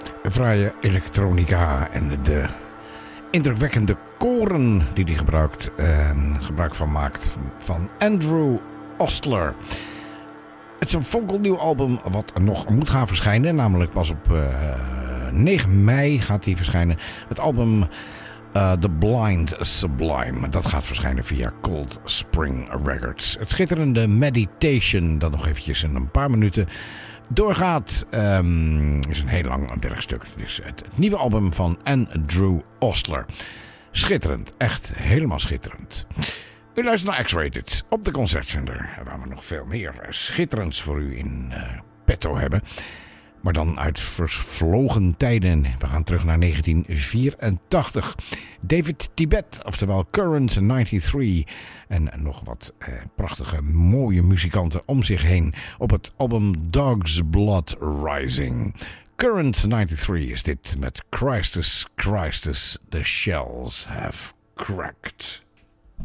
fraaie elektronica en de indrukwekkende koren die hij gebruikt en gebruik van maakt van Andrew Ostler. Het is een fonkelnieuw album wat nog moet gaan verschijnen, namelijk pas op 9 mei gaat hij verschijnen. Het album The Blind Sublime, dat gaat verschijnen via Cold Spring Records. Het schitterende Meditation, dat nog eventjes in een paar minuten doorgaat, is een heel lang werkstuk. Het is het nieuwe album van Andrew Ostler. Schitterend, echt helemaal schitterend. U luistert naar X-Rated op de Concertzender, waar we nog veel meer schitterends voor u in petto hebben. Maar dan uit vervlogen tijden. We gaan terug naar 1984. David Tibet, oftewel Current 93. En nog wat prachtige, mooie muzikanten om zich heen op het album Dog's Blood Rising. Current 93 is dit met Christus, Christus, the shells have cracked.